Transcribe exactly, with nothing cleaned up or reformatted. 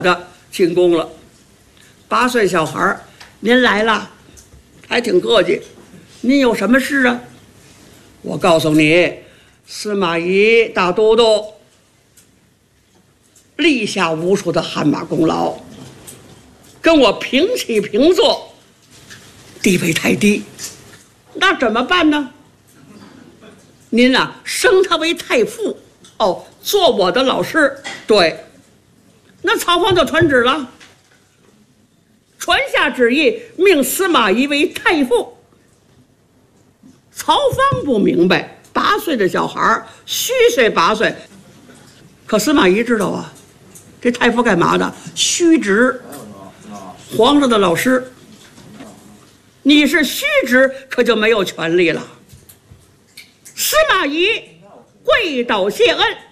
的进宫了。八岁小孩儿，您来了，还挺客气。您有什么事啊？我告诉你，司马懿大都督立下无数的汗马功劳，跟我平起平坐，地位太低，那怎么办呢？您啊，升他为太傅，哦，做我的老师。对，那曹芳就传旨了，传下旨意，命司马懿为太傅。曹芳不明白，八岁的小孩，虚岁八岁，可司马懿知道啊，这太傅干嘛的？虚职，皇上的老师。你是虚职，可就没有权利了。司马懿跪倒谢恩。